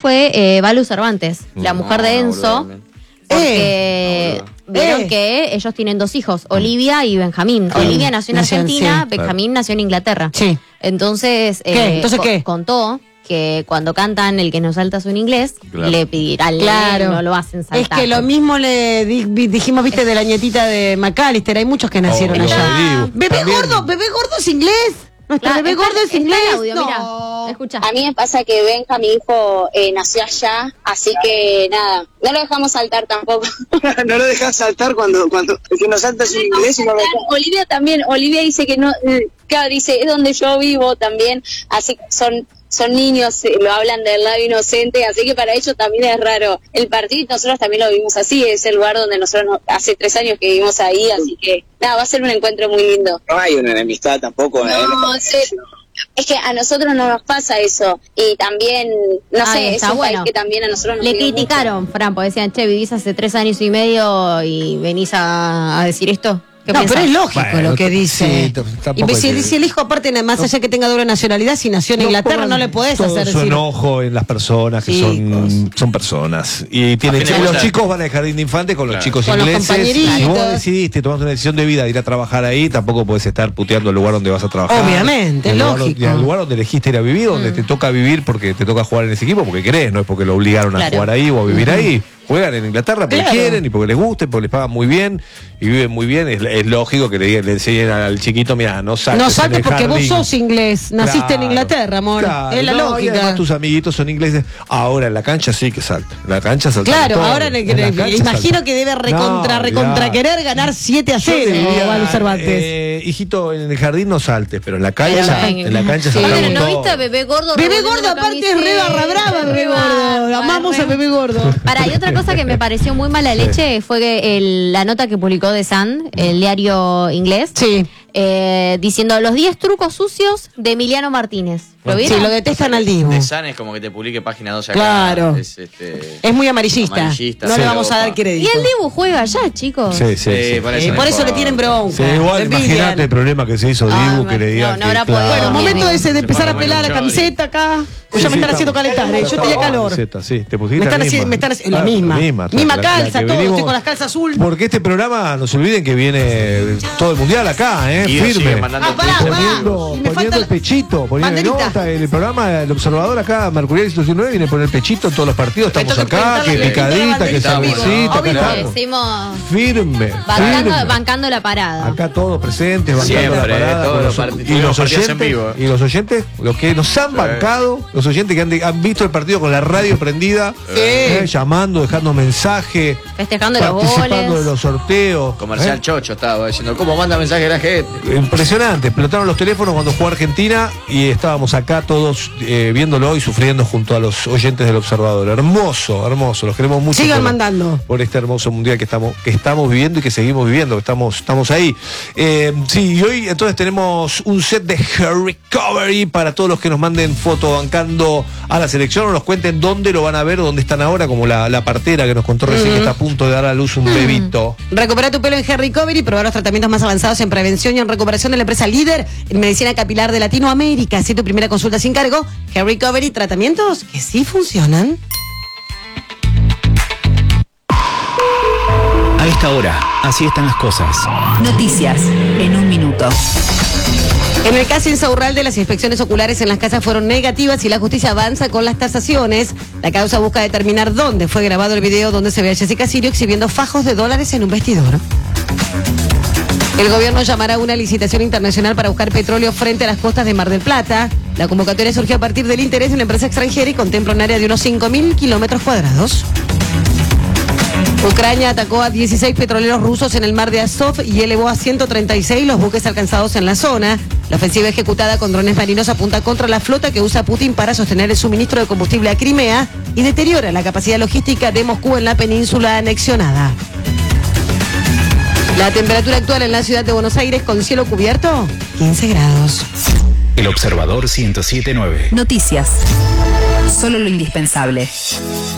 fue Balu Cervantes, la mujer de Enzo. Porque vieron que ellos tienen 2 hijos, Olivia y Benjamín. Olivia nació en Argentina, Benjamín nació en Inglaterra. Sí. Entonces, ¿qué? Contó que cuando cantan El que no salta en inglés, le pedirán, no lo hacen saltar. Es que lo mismo le dijimos, viste, de la nietita de McAllister, hay muchos que nacieron allá. Bebé gordo es inglés. Nuestro bebé gordo es inglés. Audio, no. Escucha. A mí me pasa que Benja, mi hijo, nació allá, así que nada, no lo dejamos saltar tampoco. No lo dejas saltar cuando el que no salta es en inglés y no lo dejas. Olivia también, Olivia dice que no, claro, dice, es donde yo vivo también, así que son niños, lo hablan del lado inocente, así que para ellos también es raro. El partido nosotros también lo vivimos así, es el lugar donde nosotros hace 3 años que vivimos ahí, así que nada, va a ser un encuentro muy lindo. No hay una enemistad tampoco. Es que a nosotros no nos pasa eso, y también, no sé, es un país que también a nosotros nos le criticaron, mucho. Fran, porque decían, che, vivís hace 3 años y medio y venís a decir esto. No, pero es lógico lo que dice. Sí, y si el hijo, aparte, más allá que tenga doble nacionalidad, si nació en Inglaterra, no le podés hacer su enojo en las personas que son personas. Y los chicos van al jardín de infantes con los chicos ingleses. Si vos decidiste, tomaste una decisión de vida de ir a trabajar ahí, tampoco podés estar puteando el lugar donde vas a trabajar. Obviamente, es lógico. El lugar donde elegiste ir a vivir, donde te toca vivir porque te toca jugar en ese equipo, porque querés, no es porque lo obligaron a jugar ahí o a vivir ahí. Juegan en Inglaterra porque quieren y porque les gusta, porque les pagan muy bien y viven muy bien. Es lógico que le enseñen al chiquito, mira, no saltes. No saltes porque vos sos inglés, naciste en Inglaterra, amor. Es la lógica. Y además tus amiguitos son ingleses. Ahora en la cancha sí que salta. En la cancha salta. Claro, todo. Ahora imagino que debe recontra querer ganar 7-0 Balu Cervantes. Hijito, en el jardín no saltes, pero en la cancha, saltamos. ¿No viste a Bebé Gordo? Bebé Gordo aparte es re barra brava, Bebé Gordo. Amamos a Bebé Gordo. Para, y otra cosa que me pareció muy mala leche fue que la nota que publicó The Sun, el diario inglés, diciendo los 10 trucos sucios de Emiliano Martínez. ¿Lo vieron? Sí, lo detestan al Divo. The Sun es como que te publique página 12 acá. Claro. Es muy amarillista. No le vamos a dar crédito. Y el Dibu juega allá, chicos. Sí. Por eso le tienen bronca. Sí, igual imagínate el problema que se hizo Dibu, que le digan. No habrá podido. Bueno, momento ese de empezar a pelar la camiseta acá. Pues ya me están haciendo calentar, yo tenía calor. Sí, te pusiste la misma calza, todo, estoy con las calzas azul. Porque este programa, no se olviden que viene todo el mundial acá, firme. Poniendo el pechito, poniendo el programa El Observador acá, Mercurial Institución viene a poner el pechito en todos los partidos, estamos acá, que picadita, que saborcita, acá estamos. Firme. Bancando la parada. Acá todos presentes, bancando la parada. Y los oyentes, los que nos han bancado, los oyentes que han visto el partido con la radio prendida, llamando, dejando mensaje, festejando participando de los sorteos. Comercial Chocho estaba diciendo, ¿cómo manda mensaje la gente? Impresionante, explotaron los teléfonos cuando jugó Argentina y estábamos acá todos viéndolo y sufriendo junto a los oyentes del Observador. Hermoso, los queremos mucho. Sigan mandando. Por este hermoso mundial que estamos viviendo y que seguimos viviendo, estamos ahí. Y hoy entonces tenemos un set de recovery para todos los que nos manden foto bancando a la selección o nos cuenten dónde lo van a ver, dónde están ahora, como la partera que nos contó recién que está a punto de dar a luz un bebito. Recupera tu pelo en Hair Recovery, probar los tratamientos más avanzados en prevención y en recuperación de la empresa líder en medicina capilar de Latinoamérica. Si tu primera consulta sin cargo, Hair Recovery, tratamientos que sí funcionan. A esta hora, así están las cosas. Noticias en un minuto. En el caso Insaurralde, las inspecciones oculares en las casas fueron negativas y la justicia avanza con las tasaciones. La causa busca determinar dónde fue grabado el video donde se ve a Jessica Sirio exhibiendo fajos de dólares en un vestidor. El gobierno llamará a una licitación internacional para buscar petróleo frente a las costas de Mar del Plata. La convocatoria surgió a partir del interés de una empresa extranjera y contempla un área de unos 5.000 kilómetros cuadrados. Ucrania atacó a 16 petroleros rusos en el mar de Azov y elevó a 136 los buques alcanzados en la zona. La ofensiva ejecutada con drones marinos apunta contra la flota que usa Putin para sostener el suministro de combustible a Crimea y deteriora la capacidad logística de Moscú en la península anexionada. La temperatura actual en la ciudad de Buenos Aires con cielo cubierto, 15 grados. El Observador 107.9. Noticias. Solo lo indispensable.